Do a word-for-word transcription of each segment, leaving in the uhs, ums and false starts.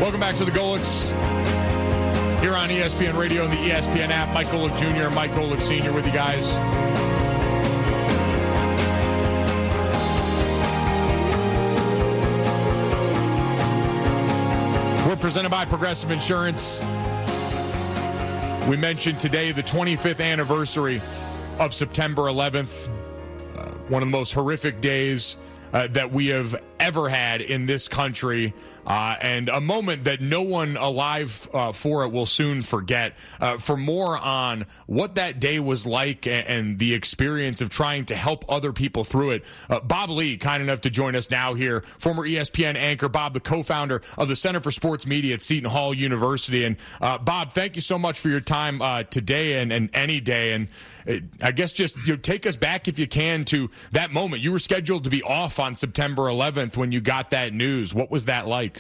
Welcome back to the Golics here on E S P N Radio and the E S P N app. Mike Golic Junior and Mike Golic Senior with you guys. We're presented by Progressive Insurance. We mentioned today the twenty-fifth anniversary of September eleventh, uh, one of the most horrific days uh, that we have ever had in this country, uh, and a moment that no one alive uh, for it will soon forget. Uh, for more on what that day was like and, and the experience of trying to help other people through it, uh, Bob Lee, kind enough to join us now here, former E S P N anchor. Bob, the co-founder of the Center for Sports Media at Seton Hall University. And uh, Bob, thank you so much for your time uh, today and, and any day. And uh, I guess just you know, take us back, if you can, to that moment. You were scheduled to be off on September eleventh when you got that news. What was that like?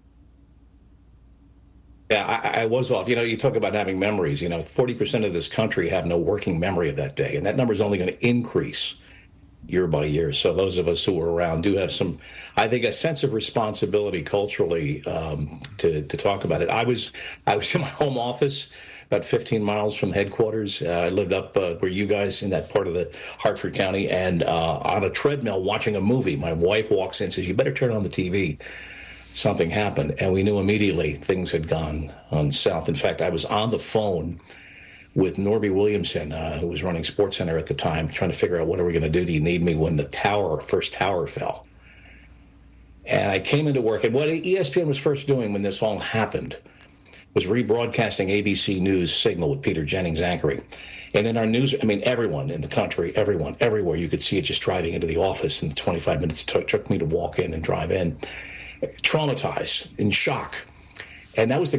Yeah, I, I was off. You know, you talk about having memories. You know, forty percent of this country have no working memory of that day, and that number is only going to increase year by year. So those of us who were around do have some, I think, a sense of responsibility culturally um, to to talk about it. I was I was in my home office, about fifteen miles from headquarters. Uh, I lived up uh, where you guys in that part of the Hartford County, and uh, on a treadmill watching a movie. My wife walks in and says, "You better turn on the T V." Something happened, and we knew immediately things had gone on south. In fact, I was on the phone with Norby Williamson, uh, who was running SportsCenter at the time, trying to figure out what are we going to do. Do you need me when the tower, first tower fell? And I came into work, and what E S P N was first doing when this all happened was rebroadcasting A B C News Signal with Peter Jennings anchoring. And in our news, I mean, everyone in the country, everyone, everywhere, you could see it just driving into the office in the twenty-five minutes it took, took me to walk in and drive in, traumatized, in shock. And that was the